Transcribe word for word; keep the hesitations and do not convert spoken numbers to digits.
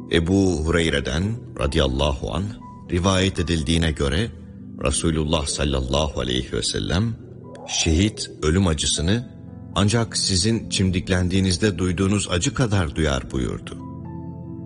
Ebu Hureyre'den radıyallahu anh rivayet edildiğine göre Resulullah sallallahu aleyhi ve sellem şehit ölüm acısını ancak sizin çimdiklendiğinizde duyduğunuz acı kadar duyar buyurdu.